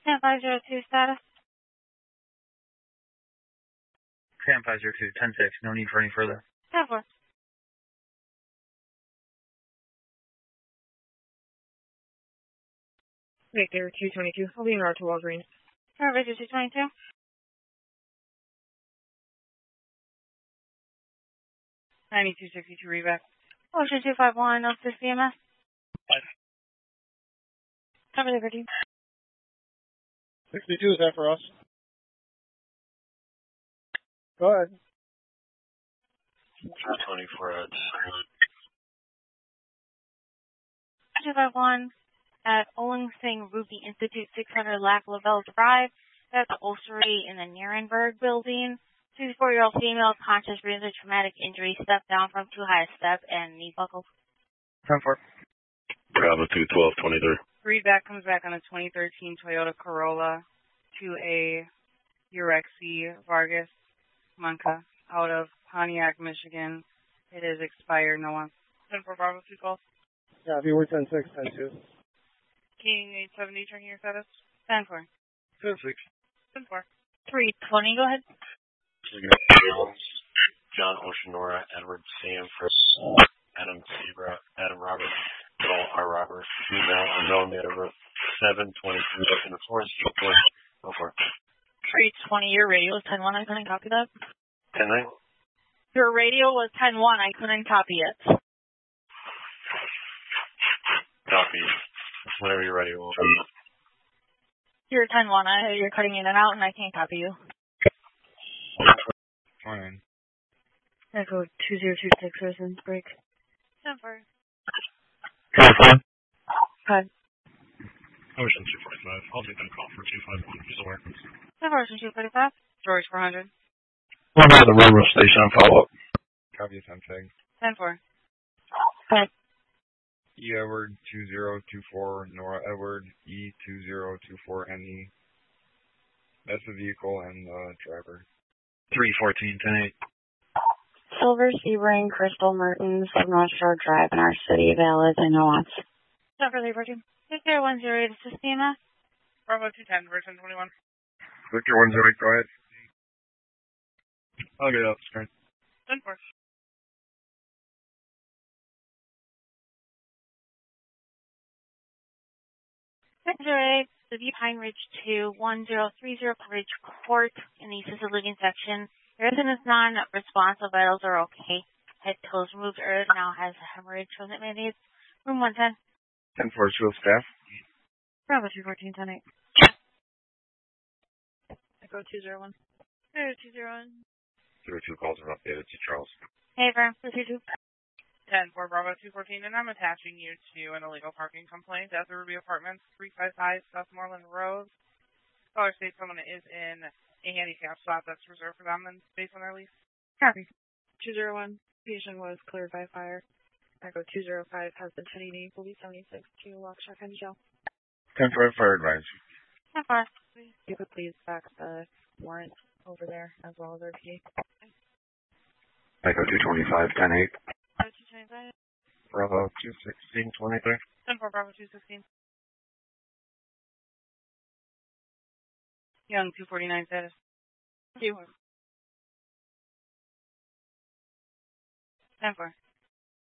502 status. 502, 10-6. No need for any further. 10-4. Victor 222. I'll be in route to Walgreens. Victor 222. 9262 reback. Ocean 251, up to CMS. Cover Liberty. 62, is that for us? Go ahead. 224 at 251 at Oling Singh Ruby Institute, 600 Lac Lavelle Drive. That's the Ossuary in the Nierenberg building. 64-year-old female, conscious, breathing, traumatic injury, stepped down from too high a step and knee buckled. 10-4. Bravo 21223. Readback comes back on a 2013 Toyota Corolla to a Urexi Vargas Monca out of Pontiac, Michigan. It is expired. No one. 10-4 Bravo 212. Yeah, if you were 10-6, 10-2. King 870, checking your status. 10-4. 10-6. 10-4. 320, go ahead. John Oceanora, Edward Sam Fritz, Adam Zebra, Adam Robert, Joel R. Robert, female, unknown, date of birth 7/23, in the forest, go for it. 320, your radio was 10-1, I couldn't copy that. 10-9? Your radio was 10-1, I couldn't copy it. Copy. Whenever you're ready, we'll... You're 10-1, you're cutting in and out, and I can't copy you. Fine. Echo 2026, residence break. 10-4. Hi. Ocean 245. I'll take that call for 251. He's aware. 10-4, Ocean 245. George 400. One out of the railroad station on follow-up. Copy 10-6. 10-4. Hi. E. Edward 2024, Nora Edward, E2024, NE. That's the vehicle and the driver. 314, 10-8. Silver Sebring, Crystal Mertens of North Shore Drive in our city, valid and no wants. Cover Liberty. Victor 108, assist CMS. Bravo 210, version 21. Victor 108, go ahead. I'll get it off the screen. 10-4. Victor 8, the View Pine Ridge 2, 1030 Ridge Court in the assisted living section. The resident is non-responsive, vitals are okay. Head toes removed earlier, now has a hemorrhage from the mandates. Room 110. 10-4, field staff. Bravo 214, 10-8. Echo 201. 201. 02 calls are updated to Charles. Hey, Vern, 222. 10-4 Bravo 214, and I'm attaching you to an illegal parking complaint at the Ruby Apartments, 355 Southmoreland Road. Caller states someone is in a handicap spot that's reserved for them and based on their lease. Copy. 201, patient was cleared by fire. Echo 205 has been 1080, will be 76 to Lock Shotgun Jail. 10-4, fire advice. 10-4. You could please fax the warrant over there as well as our PA. Echo 225, 10-8. 225. Bravo 216, 23. 10-4 Bravo 216. Young 249 status. 2. 10-4.